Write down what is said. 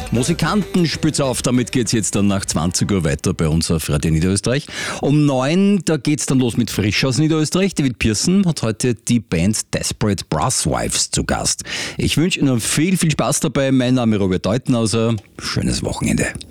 Musikanten, spürt's auf, damit geht's jetzt dann nach 20 Uhr weiter bei uns auf Radio Niederösterreich. Um 9, da geht's dann los mit Frisch aus Niederösterreich. David Pearson hat heute die Band Desperate Brasswives zu Gast. Ich wünsche Ihnen viel, viel Spaß dabei. Mein Name ist Robert Deutenhauser. Schönes Wochenende.